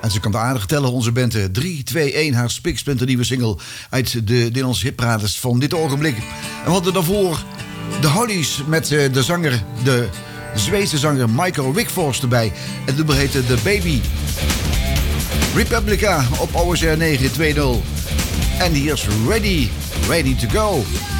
En ze kan het aardig tellen, onze band. 3, 2, 1, haar spiksplinternieuwe single uit de Nederlandse hitparades van dit ogenblik. En we hadden daarvoor de Hollies met de zanger, de Zweedse zanger Michael Wickfors erbij. Het nummer heette The Baby. Republica op OSR 920. En hier is Ready to Go.